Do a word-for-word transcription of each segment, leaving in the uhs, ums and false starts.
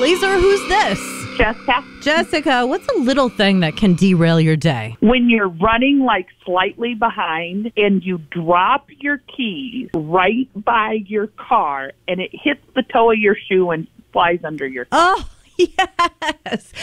Laser, who's this? Jessica. Jessica, what's a little thing that can derail your day? When you're running like slightly behind and you drop your keys right by your car and it hits the toe of your shoe and flies under your car. Oh, yes.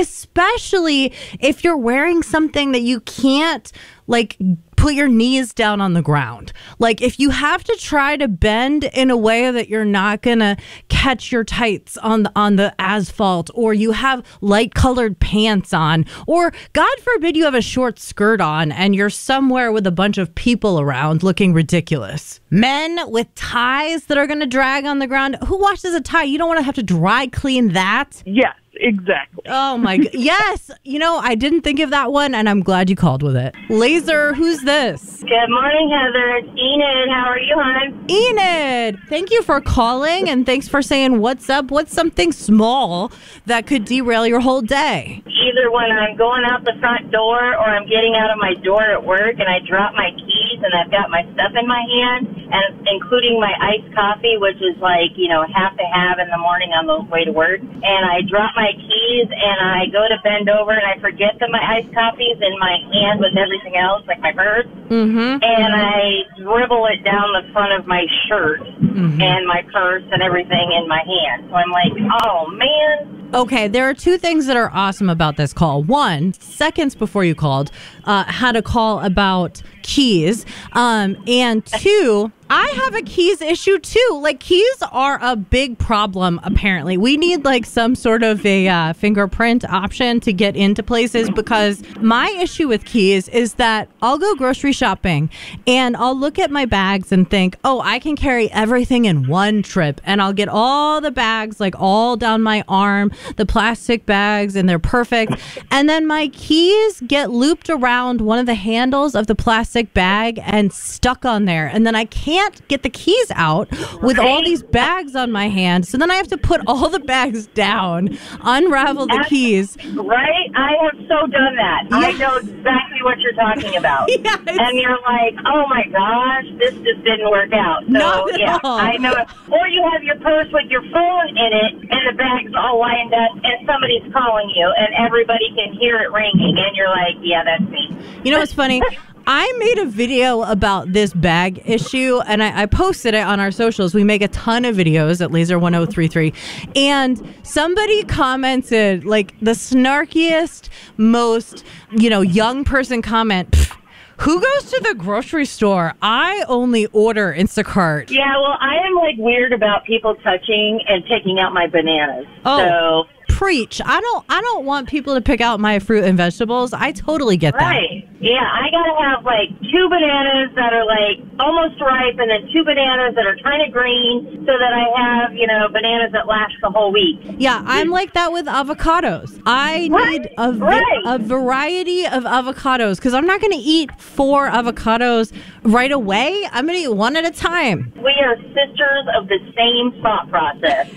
Especially if you're wearing something that you can't, like, put your knees down on the ground. Like, if you have to try to bend in a way that you're not gonna catch your tights on the, on the asphalt, or you have light colored pants on, or God forbid you have a short skirt on and you're somewhere with a bunch of people around looking ridiculous. Men with ties that are gonna drag on the ground. Who washes a tie? You don't want to have to dry clean that. Yes, exactly. Oh my god. Yes. You know, I didn't think of that one, and I'm glad you called with it. Laser, who's this? Good morning, Heather. It's Enid. How are you, hon? Enid, thank you for calling, and thanks for saying what's up. What's something small that could derail your whole day? Either when I'm going out the front door or I'm getting out of my door at work and I drop my keys and I've got my stuff in my hand, and including my iced coffee, which is like, you know, have to have in the morning on the way to work. And I drop my keys and I go to bend over and I forget that my iced coffee's in my hand with everything else, like my purse. Mm-hmm. And I dribble it down the front of my shirt Mm-hmm. and my purse and everything in my hand. So I'm like, oh, man. Okay, there are two things that are awesome about this call. One, seconds before you called, uh, had a call about keys. Um, and two, I have a keys issue too. Like, keys are a big problem, apparently. We need like some sort of a uh, fingerprint option to get into places, because my issue with keys is that I'll go grocery shopping and I'll look at my bags and think, oh, I can carry everything in one trip. And I'll get all the bags like all down my arm, the plastic bags, and they're perfect. And then my keys get looped around one of the handles of the plastic bag and stuck on there. And then I can't get the keys out with all these bags on my hand. So then I have to put all the bags down, unravel the That's, keys. Right? I have so done that. Yeah. I know exactly what you're talking about. Yes. And you're like, oh my gosh, this just didn't work out. So, Not at yeah, all. I know. Or you have your purse with your phone in it and the bag's all lined up and somebody's calling you and everybody can hear it ringing and you're like, yeah, that's me. You know what's funny? I made a video about this bag issue, and I, I posted it on our socials. We make a ton of videos at Laser one oh three three. And somebody commented, like, the snarkiest, most, you know, young person comment, who goes to the grocery store? I only order Instacart. Yeah, well, I am, like, weird about people touching and picking out my bananas. Oh. So... Preach. I don't I don't want people to pick out my fruit and vegetables. I totally get that. Right. Yeah, I got to have like two bananas that are like almost ripe and then two bananas that are kind of green so that I have, you know, bananas that last the whole week. Yeah, I'm like that with avocados. I Right, need a, right. a variety of avocados because I'm not going to eat four avocados right away. I'm going to eat one at a time. We are sisters of the same thought process.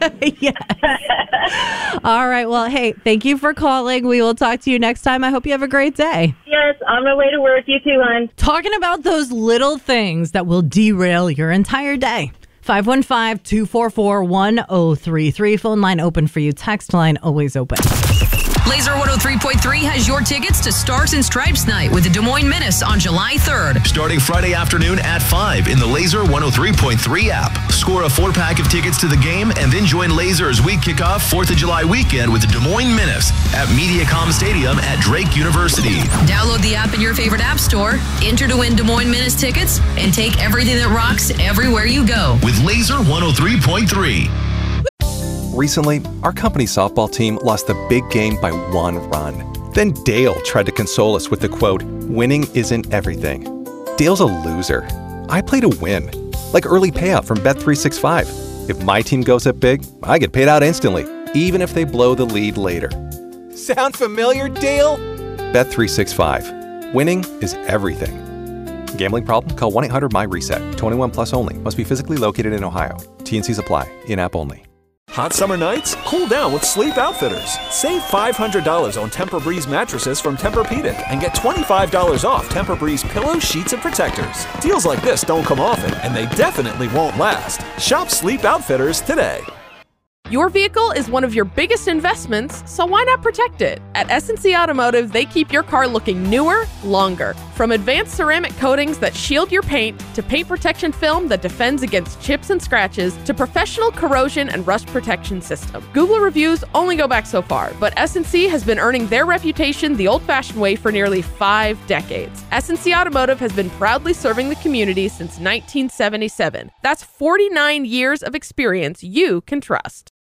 Yes. All right. Well, hey, thank you for calling. We will talk to you next time. I hope you have a great day. Yes, on my way to work. You too, hon. Talking about those little things that will derail your entire day. five one five, two four four, one oh three three. Phone line open for you. Text line always open. Laser one oh three point three has your tickets to Stars and Stripes Night with the Des Moines Menace on July third. Starting Friday afternoon at five in the Laser one oh three point three app. Score a four-pack of tickets to the game and then join Laser's week kickoff fourth of July weekend with the Des Moines Menace at Mediacom Stadium at Drake University. Download the app in your favorite app store, enter to win Des Moines Menace tickets, and take everything that rocks everywhere you go. With Laser one oh three point three. Recently, our company softball team lost the big game by one run. Then Dale tried to console us with the quote, "Winning isn't everything." Dale's a loser. I play to win. Like early payout from Bet three sixty-five. If my team goes up big, I get paid out instantly, even if they blow the lead later. Sound familiar, Dale? Bet three sixty-five. Winning is everything. Gambling problem? Call one eight hundred M Y reset. twenty-one plus only. Must be physically located in Ohio. T and Cs apply. In-app only. Hot summer nights? Cool down with Sleep Outfitters. Save five hundred dollars on Tempur-Breeze mattresses from Tempur-Pedic and get twenty-five dollars off Tempur-Breeze pillows, sheets, and protectors. Deals like this don't come often, and they definitely won't last. Shop Sleep Outfitters today. Your vehicle is one of your biggest investments, so why not protect it? At S and C Automotive, they keep your car looking newer, longer. From advanced ceramic coatings that shield your paint, to paint protection film that defends against chips and scratches, to professional corrosion and rust protection system. Google reviews only go back so far, but S and C has been earning their reputation the old-fashioned way for nearly five decades. S and C Automotive has been proudly serving the community since nineteen seventy-seven. That's forty-nine years of experience you can trust.